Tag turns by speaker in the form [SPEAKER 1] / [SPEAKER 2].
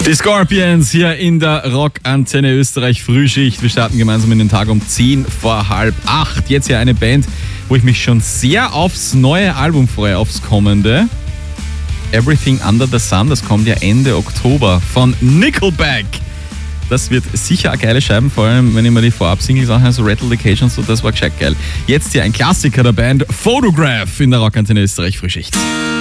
[SPEAKER 1] Die Scorpions hier in der Rockantenne Österreich Frühschicht. Wir starten gemeinsam in den Tag um 7:45. Jetzt hier eine Band, wo ich mich schon sehr aufs neue Album freue, aufs kommende. Everything Under the Sun, das kommt ja Ende Oktober von Nickelback. Das wird sicher eine geile Scheibe, vor allem wenn ich mir die Vorab-Singles anhöre, so Rattle the Cage und so, das war gescheit geil. Jetzt hier ein Klassiker der Band, Photograph in der Rockantenne Österreich Frühschicht.